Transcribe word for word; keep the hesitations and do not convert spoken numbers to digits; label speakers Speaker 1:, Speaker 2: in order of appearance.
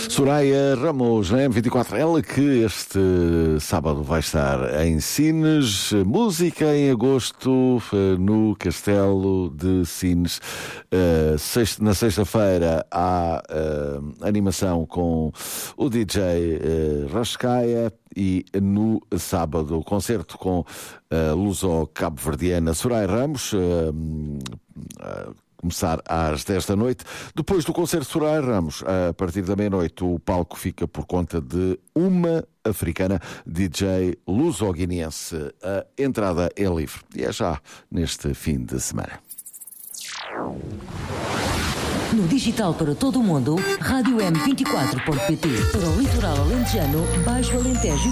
Speaker 1: Soraya Ramos, na M vinte e quatro, ela que este sábado vai estar em Sines, música em agosto no Castelo de Sines. Na sexta-feira há animação com o D J Rascaia e no sábado o concerto com a luso-cabo-verdiana Soraya Ramos, começar às dez da noite. Depois do concerto de Soraya Ramos, a partir da meia-noite, o palco fica por conta de uma africana, D J luso-guineense. A entrada é livre e é já neste fim de semana.
Speaker 2: No digital para todo o mundo, rádio m vinte e quatro ponto pt. Para o litoral alentejano, Baixo Alentejo